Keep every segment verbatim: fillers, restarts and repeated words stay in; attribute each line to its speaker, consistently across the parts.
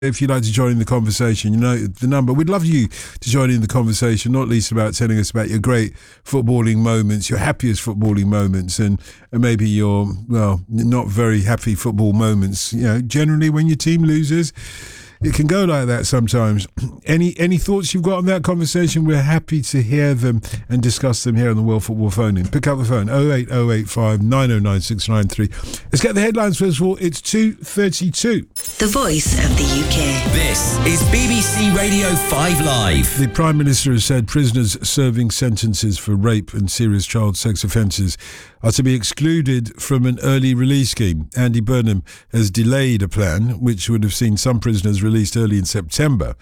Speaker 1: If you'd like to join in the conversation, you know the number. We'd love you to join in the conversation, not least about telling us about your great footballing moments, your happiest footballing moments, and, and maybe your, well, not very happy football moments. You know, generally when your team loses, it can go like that sometimes. Any any thoughts you've got on that conversation? We're happy to hear them and discuss them here on the World Football Phone In. Pick up the phone, oh eight oh eight five nine oh nine six nine three. Let's get the headlines first of all. It's two thirty-two.
Speaker 2: The Voice of the U K.
Speaker 3: This is B B C Radio five Live.
Speaker 1: The Prime Minister has said prisoners serving sentences for rape and serious child sex offences are to be excluded from an early release scheme. Andy Burnham has delayed a plan which would have seen some prisoners released early in September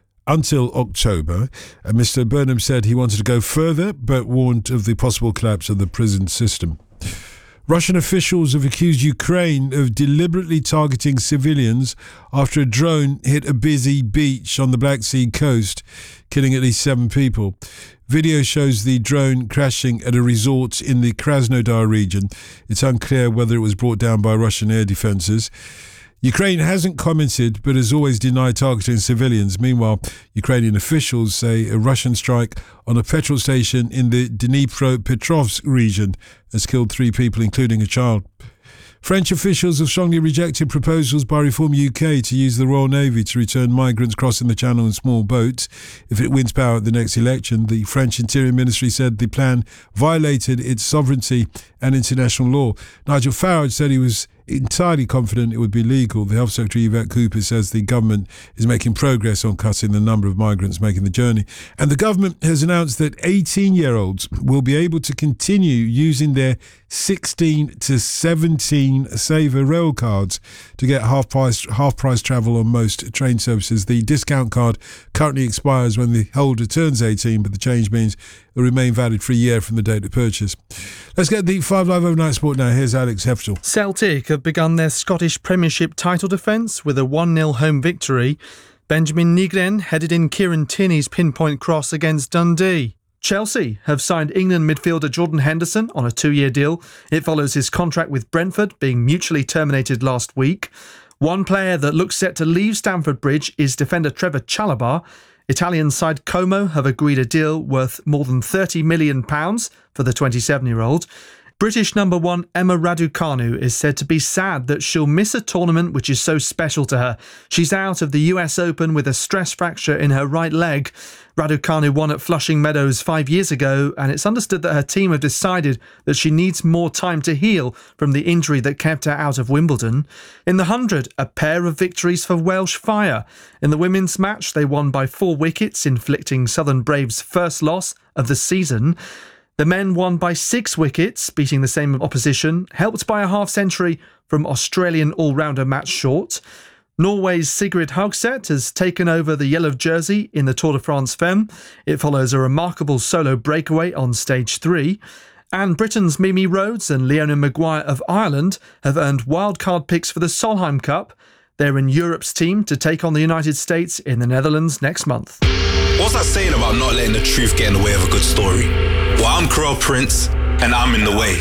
Speaker 1: until October. And Mister Burnham said he wanted to go further but warned of the possible collapse of the prison system. Russian officials have accused Ukraine of deliberately targeting civilians after a drone hit a busy beach on the Black Sea coast, killing at least seven people. Video shows the drone crashing at a resort in the Krasnodar region. It's unclear whether it was brought down by Russian air defences. Ukraine hasn't commented but has always denied targeting civilians. Meanwhile, Ukrainian officials say a Russian strike on a petrol station in the Dnipropetrovsk region has killed three people, including a child. French officials have strongly rejected proposals by Reform U K to use the Royal Navy to return migrants crossing the Channel in small boats if it wins power at the next election. The French Interior Ministry said the plan violated its sovereignty and international law. Nigel Farage said he was entirely confident it would be legal. The Health Secretary Yvette Cooper says the government is making progress on cutting the number of migrants making the journey. And the government has announced that eighteen-year-olds will be able to continue using their sixteen to seventeen Saver rail cards to get half-price half-price travel on most train services. The discount card currently expires when the holder turns eighteen, but the change means it will remain valid for a year from the date of purchase. Let's get the five Live Overnight Sport now. Here's Alex Heftel.
Speaker 4: Celtic have begun their Scottish Premiership title defence with a one nil home victory. Benjamin Nigren headed in Kieran Tierney's pinpoint cross against Dundee. Chelsea have signed England midfielder Jordan Henderson on a two-year deal. It follows his contract with Brentford being mutually terminated last week. One player that looks set to leave Stamford Bridge is defender Trevor Chalobah. Italian side Como have agreed a deal worth more than thirty million pounds for the twenty-seven-year-old. British number one Emma Raducanu is said to be sad that she'll miss a tournament which is so special to her. She's out of the U S Open with a stress fracture in her right leg. Raducanu won at Flushing Meadows five years ago, and it's understood that her team have decided that she needs more time to heal from the injury that kept her out of Wimbledon. In the hundred, a pair of victories for Welsh Fire. In the women's match, they won by four wickets, inflicting Southern Braves' first loss of the season. The men won by six wickets, beating the same opposition, helped by a half-century from Australian all-rounder Matt Short. Norway's Sigrid Haugset has taken over the yellow jersey in the Tour de France Femme. It follows a remarkable solo breakaway on stage three. And Britain's Mimi Rhodes and Leona Maguire of Ireland have earned wildcard picks for the Solheim Cup. They're in Europe's team to take on the United States in the Netherlands next month.
Speaker 5: What's that saying about not letting the truth get in the way of a good story? Well, I'm Carell Prince, and I'm in the way.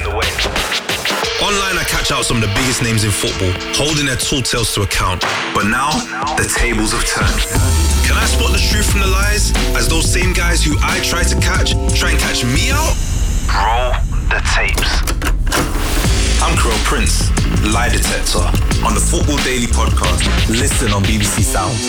Speaker 5: Online, I catch out some of the biggest names in football, holding their tall tales to account. But now, the tables have turned. Can I spot the truth from the lies, as those same guys who I try to catch, try and catch me out? Roll the tapes. I'm Carell Prince, lie detector, on the Football Daily podcast. Listen on B B C Sound.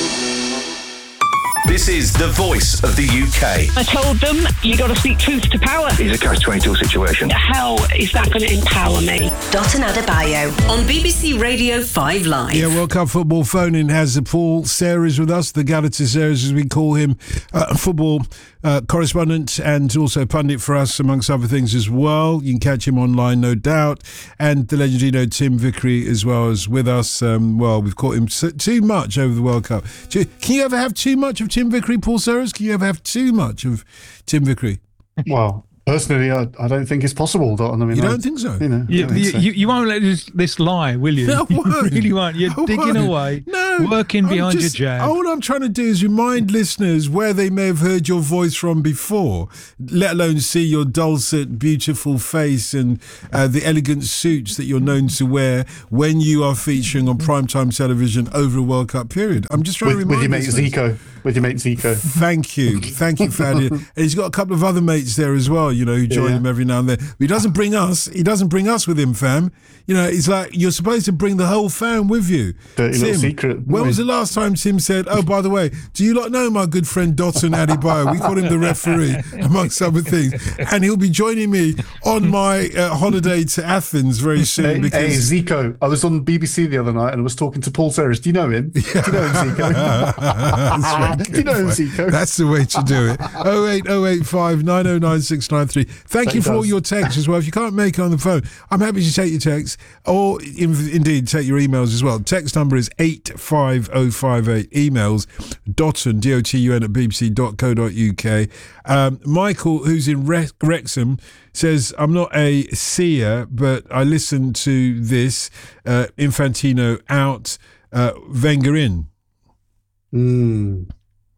Speaker 5: This is the voice of the U K.
Speaker 6: I told them, you got to speak truth to power.
Speaker 5: It's a catch twenty-two situation.
Speaker 6: How is that going to empower me?
Speaker 2: Dotun Adebayo on B B C Radio five Live.
Speaker 1: Yeah, World Cup football phone-in has Paul Serres with us, the Galatasaray as we call him, uh, football uh, correspondent and also pundit for us, amongst other things as well. You can catch him online, no doubt. And the legendary, you know, Tim Vickery as well as with us. Um, well, we've caught him so, too much over the World Cup. Can you ever have too much of Tim Vickery, Paul Serres? Can you ever have too much of Tim Vickery?
Speaker 7: Well, personally, I, I don't think it's possible. I mean,
Speaker 1: you
Speaker 7: I,
Speaker 1: don't think so?
Speaker 7: You know,
Speaker 8: you,
Speaker 7: think
Speaker 8: you,
Speaker 7: so.
Speaker 8: you, you won't let this, this lie, will you?
Speaker 1: No, I won't.
Speaker 8: You really won't. You're
Speaker 1: I
Speaker 8: digging
Speaker 1: won't.
Speaker 8: away.
Speaker 1: No,
Speaker 8: Working
Speaker 1: I'm
Speaker 8: behind
Speaker 1: just-
Speaker 8: your jab.
Speaker 1: All I'm trying to do is remind listeners where they may have heard your voice from before, let alone see your dulcet, beautiful face and uh, the elegant suits that you're known to wear when you are featuring on primetime television over a World Cup period. I'm just trying
Speaker 7: With,
Speaker 1: to
Speaker 7: with
Speaker 1: remind
Speaker 7: your mate
Speaker 1: listeners.
Speaker 7: Zico. With your mate Zico.
Speaker 1: Thank you. Thank you, Fadi. And he's got a couple of other mates there as well, you know, who join
Speaker 7: Yeah.
Speaker 1: him every now and then. But he doesn't bring us. He doesn't bring us with him, fam. You know, it's like you're supposed to bring the whole fam with you.
Speaker 7: Dirty
Speaker 1: Tim,
Speaker 7: little secret.
Speaker 1: when was the last time Tim said, oh, by the way, do you lot know my good friend Dotun Adebayo? We call him the referee, amongst other things. And he'll be joining me on my uh, holiday to Athens very soon.
Speaker 7: Hey,
Speaker 1: because
Speaker 7: hey, Zico. I was on B B C the other night and I was talking to Paul Serres. Do you know him? Do you know him, Zico?
Speaker 1: That's
Speaker 7: Do you know him, Zico?
Speaker 1: That's the way to do it. oh eight oh eight five nine oh nine six nine three. Thank
Speaker 7: That
Speaker 1: you for all
Speaker 7: does.
Speaker 1: your texts as well. If you can't make it on the phone, I'm happy to take your texts or in, indeed take your emails as well. Text number is eight five oh five eight. Emails dotun, D O T U N at b b c dot co dot u k. Um, Michael, who's in Re- Wrexham, says, I'm not a seer, but I listened to this. Uh, Infantino out, uh, Wenger in.
Speaker 7: Mm.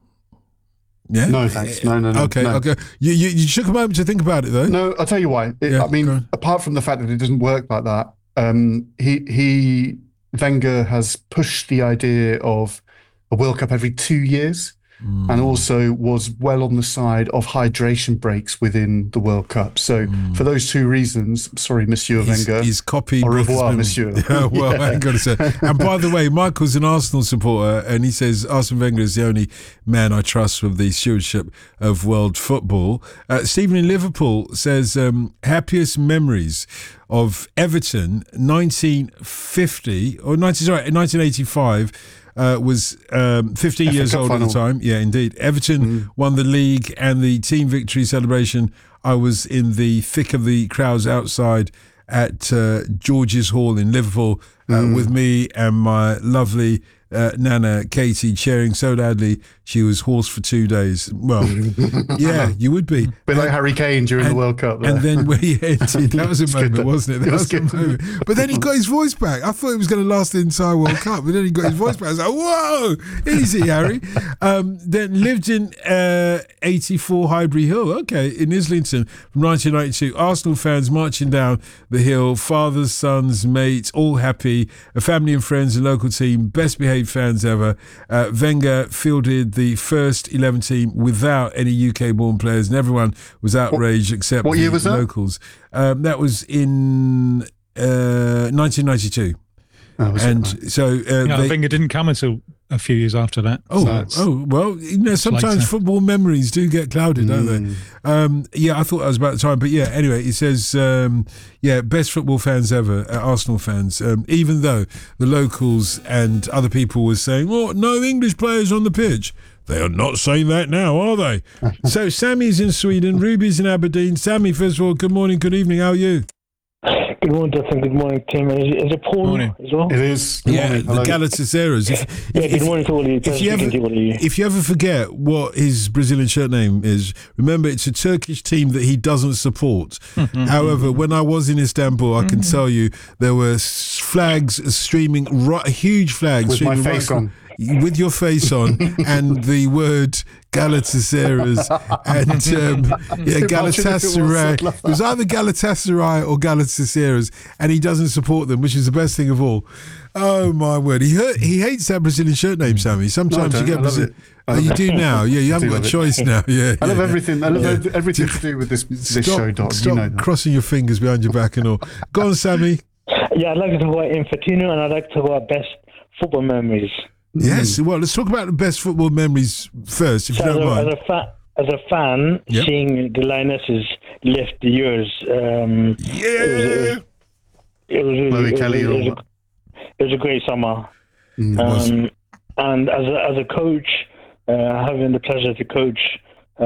Speaker 1: Yeah?
Speaker 7: No, thanks. No, no, no.
Speaker 1: Okay,
Speaker 7: no.
Speaker 1: okay. You, you you took a moment to think about it, though.
Speaker 7: No, I'll tell you why. It,
Speaker 1: Yeah,
Speaker 7: I
Speaker 1: go
Speaker 7: mean,
Speaker 1: on.
Speaker 7: apart from the fact that it doesn't work like that, um, he he Wenger has pushed the idea of a World Cup every two years,
Speaker 1: Mm.
Speaker 7: and also was well on the side of hydration breaks within the World Cup. So, for those two reasons, sorry, Monsieur
Speaker 1: His,
Speaker 7: Wenger.
Speaker 1: his copy.
Speaker 7: Au
Speaker 1: book has
Speaker 7: revoir,
Speaker 1: been-
Speaker 7: monsieur.
Speaker 1: Yeah, well, I ain't got to say. And by the way, Michael's an Arsenal supporter, and he says Arsene Wenger is the only man I trust with the stewardship of world football. Uh, Stephen in Liverpool says um, happiest memories of Everton, nineteen fifty or nineteen sorry, nineteen eighty-five. Uh, was um, fifteen
Speaker 7: F A
Speaker 1: years
Speaker 7: Cup
Speaker 1: old
Speaker 7: final.
Speaker 1: at the time. Yeah, indeed. Everton
Speaker 7: Mm.
Speaker 1: won the league and the team victory celebration. I was in the thick of the crowds outside at uh, George's Hall in Liverpool uh,
Speaker 7: Mm.
Speaker 1: with me and my lovely uh, Nana Katie cheering so loudly she was hoarse for two days. Well, yeah, you would be.
Speaker 7: Bit like Harry Kane during the World Cup.
Speaker 1: And
Speaker 7: there.
Speaker 1: then when he ended, that was a
Speaker 7: It's
Speaker 1: moment,
Speaker 7: good.
Speaker 1: wasn't it? That
Speaker 7: It
Speaker 1: was,
Speaker 7: was
Speaker 1: a
Speaker 7: good.
Speaker 1: moment. But then he got his voice back. I thought it was going to last the entire World Cup, but then he got his voice back. I was like, whoa, easy, Harry. Um, then lived in uh, eighty-four Highbury Hill, okay, in Islington from nineteen ninety-two. Arsenal fans marching down the hill, fathers, sons, mates, all happy, a family and friends, a local team, best behaved fans ever. Uh, Wenger fielded the first eleven team without any U K-born players, and everyone was outraged except
Speaker 7: what
Speaker 1: the
Speaker 7: year was that?
Speaker 1: locals. Um, that was in uh, nineteen ninety-two.
Speaker 7: Oh, was it?
Speaker 1: And so uh,
Speaker 8: No,
Speaker 1: they,
Speaker 8: Wenger didn't come until a few years after that.
Speaker 1: Oh,
Speaker 7: that's-
Speaker 1: oh well, you know, sometimes
Speaker 8: later.
Speaker 1: football memories do get clouded, don't
Speaker 7: Mm.
Speaker 1: they? Um, yeah, I thought that was about the time. But yeah, anyway, he says, um, yeah, best football fans ever, uh, Arsenal fans, um, even though the locals and other people were saying, oh, no English players on the pitch. They are not saying that now, are they? So Sammy's in Sweden, Ruby's in Aberdeen. Sammy, first of all, good morning, good evening, how are you?
Speaker 9: Good morning, Dustin. Good morning, Tim. Is, is it Paul
Speaker 8: Morning.
Speaker 9: as well?
Speaker 7: It is. Good
Speaker 1: Yeah,
Speaker 7: morning.
Speaker 1: the
Speaker 7: Hello.
Speaker 1: Galatasaray's. If,
Speaker 9: Yeah,
Speaker 1: if-
Speaker 9: good morning to all of you.
Speaker 1: If you,
Speaker 9: Speaking
Speaker 1: ever,
Speaker 9: to all of you.
Speaker 1: if you ever forget what his Brazilian shirt name is, remember it's a Turkish team that he doesn't support. However, when I was in Istanbul, I can tell you there were s- flags streaming, right, huge flags
Speaker 7: With my
Speaker 1: streaming
Speaker 7: face
Speaker 1: right,
Speaker 7: on.
Speaker 1: with your face on, and the word Galatasaray's and um, yeah,
Speaker 7: Imagine if it was
Speaker 1: Galatasaray.
Speaker 7: like
Speaker 1: It was either Galatasaray or Galatasaray's, and he doesn't support them, which is the best thing of all. Oh my word, he hurt, he hates that Brazilian shirt name, Sammy. Sometimes
Speaker 7: No, I
Speaker 1: you
Speaker 7: don't.
Speaker 1: get
Speaker 7: I love
Speaker 1: Brazil-
Speaker 7: it.
Speaker 1: Oh, you do now, yeah. You haven't
Speaker 7: do
Speaker 1: got a
Speaker 7: love it.
Speaker 1: choice now, yeah.
Speaker 7: I love
Speaker 1: yeah.
Speaker 7: everything. I love
Speaker 1: Yeah.
Speaker 7: everything to do with this this
Speaker 1: Stop,
Speaker 7: show, Dot.
Speaker 1: stop
Speaker 7: You know that.
Speaker 1: crossing your fingers behind your back and all. Go on, Sammy.
Speaker 9: Yeah, I'd like to talk about Infantino, and I'd like to talk about best football memories.
Speaker 1: Yes. Well, let's talk about the best football memories first, if
Speaker 9: So
Speaker 1: you
Speaker 9: as,
Speaker 1: don't
Speaker 9: a, as,
Speaker 1: mind.
Speaker 9: a fa- as a fan,
Speaker 1: Yeah.
Speaker 9: seeing the Lionesses lift the yours, um,
Speaker 1: Yeah.
Speaker 9: it was, it was,
Speaker 7: Chloe
Speaker 9: it was,
Speaker 7: Kelly
Speaker 9: it was,
Speaker 7: or-
Speaker 9: a, it was a great summer.
Speaker 1: was.
Speaker 9: Um, and as a, as a coach, uh, having the pleasure to coach